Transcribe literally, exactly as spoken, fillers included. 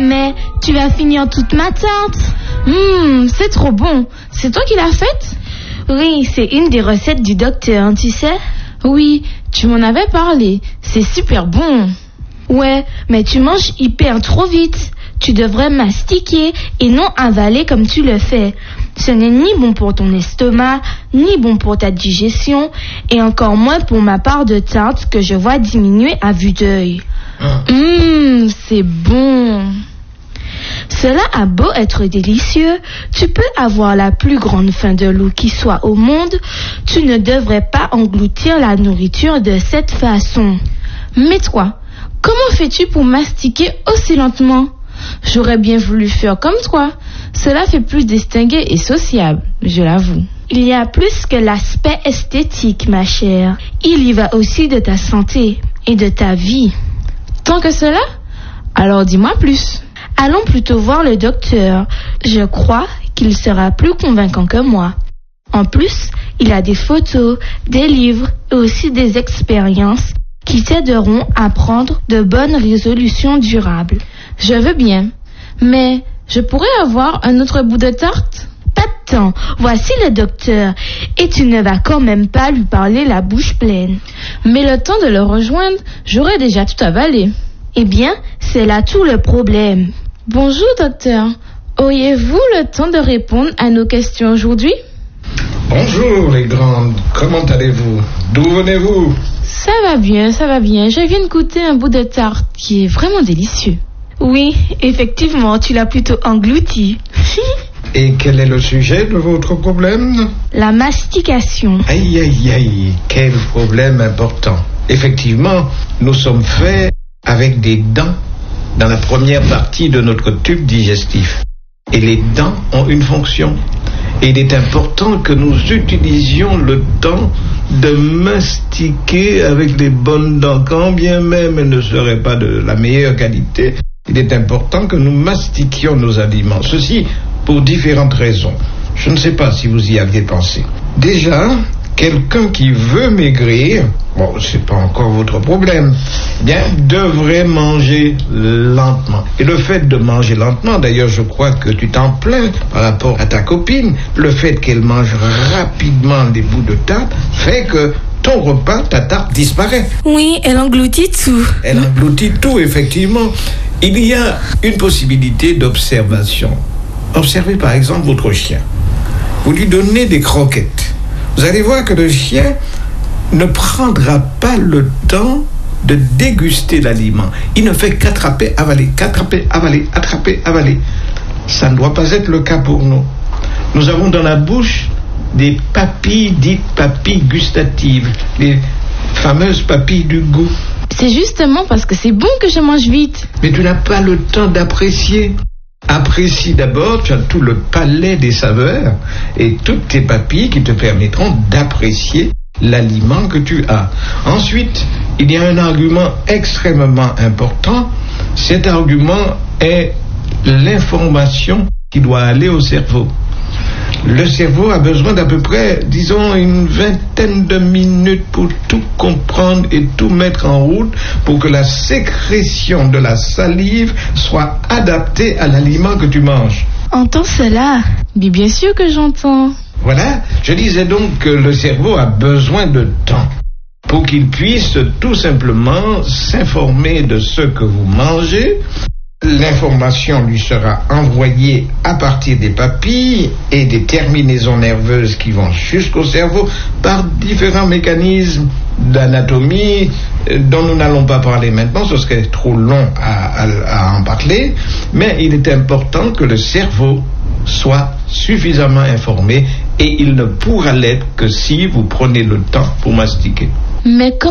Mais tu vas finir toute ma tarte. Hum, c'est trop bon. C'est toi qui l'as faite? Oui, c'est une des recettes du docteur, tu sais? Oui, tu m'en avais parlé. C'est super bon. Ouais, mais tu manges hyper trop vite. Tu devrais mastiquer et non avaler comme tu le fais. Ce n'est ni bon pour ton estomac, ni bon pour ta digestion, et encore moins pour ma part de tarte que je vois diminuer à vue d'œil. Hum, c'est bon. Cela a beau être délicieux, tu peux avoir la plus grande faim de loup qui soit au monde, tu ne devrais pas engloutir la nourriture de cette façon. Mais toi, comment fais-tu pour mastiquer aussi lentement? J'aurais bien voulu faire comme toi. Cela fait plus distingué et sociable, je l'avoue. Il y a plus que l'aspect esthétique, ma chère. Il y va aussi de ta santé et de ta vie. Tant que cela? Alors dis-moi plus. Allons plutôt voir le docteur. Je crois qu'il sera plus convaincant que moi. En plus, il a des photos, des livres et aussi des expériences qui t'aideront à prendre de bonnes résolutions durables. Je veux bien, mais je pourrais avoir un autre bout de tarte? Pas de temps, voici le docteur, et tu ne vas quand même pas lui parler la bouche pleine. Mais le temps de le rejoindre, j'aurais déjà tout avalé. Eh bien, c'est là tout le problème. Bonjour docteur, auriez-vous le temps de répondre à nos questions aujourd'hui? Bonjour les grandes, comment allez-vous? D'où venez-vous? Ça va bien, ça va bien, je viens de goûter un bout de tarte qui est vraiment délicieux. Oui, effectivement, tu l'as plutôt englouti. Et quel est le sujet de votre problème? La mastication. Aïe, aïe, aïe, quel problème important. Effectivement, nous sommes faits avec des dents dans la première partie de notre tube digestif. Et les dents ont une fonction. Et il est important que nous utilisions le temps de mastiquer avec les bonnes dents, quand bien même elles ne seraient pas de la meilleure qualité. Il est important que nous mastiquions nos aliments. Ceci pour différentes raisons. Je ne sais pas si vous y aviez pensé. Déjà, quelqu'un qui veut maigrir, bon, c'est pas encore votre problème, eh bien, devrait manger lentement. Et le fait de manger lentement, d'ailleurs, je crois que tu t'en plains par rapport à ta copine, le fait qu'elle mange rapidement des bouts de tarte fait que ton repas, ta tarte disparaît. Oui, elle engloutit tout. Elle engloutit tout, effectivement. Il y a une possibilité d'observation. Observez par exemple votre chien. Vous lui donnez des croquettes. Vous allez voir que le chien ne prendra pas le temps de déguster l'aliment. Il ne fait qu'attraper, avaler, qu'attraper, avaler, attraper, avaler. Ça ne doit pas être le cas pour nous. Nous avons dans la bouche des papilles dites papilles gustatives, les fameuses papilles du goût. C'est justement parce que c'est bon que je mange vite. Mais tu n'as pas le temps d'apprécier. Apprécie d'abord, tu as tout le palais des saveurs et toutes tes papilles qui te permettront d'apprécier l'aliment que tu as. Ensuite, il y a un argument extrêmement important. Cet argument est l'information qui doit aller au cerveau. Le cerveau a besoin d'à peu près, disons, une vingtaine de minutes pour tout comprendre et tout mettre en route pour que la sécrétion de la salive soit adaptée à l'aliment que tu manges. Entends cela? Mais bien sûr que j'entends. Voilà, je disais donc que le cerveau a besoin de temps pour qu'il puisse tout simplement s'informer de ce que vous mangez. L'information lui sera envoyée à partir des papilles et des terminaisons nerveuses qui vont jusqu'au cerveau par différents mécanismes d'anatomie dont nous n'allons pas parler maintenant, ce serait trop long à, à, à en parler, mais il est important que le cerveau soit suffisamment informé et il ne pourra l'être que si vous prenez le temps pour mastiquer. Mais